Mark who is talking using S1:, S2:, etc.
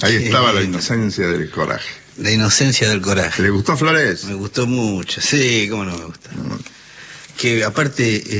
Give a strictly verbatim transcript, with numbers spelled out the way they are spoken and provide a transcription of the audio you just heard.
S1: Ahí estaba la inocencia del coraje.
S2: La inocencia del coraje.
S1: ¿Le gustó Flores?
S2: Me gustó mucho, sí, cómo no me gusta. Que aparte... Eh,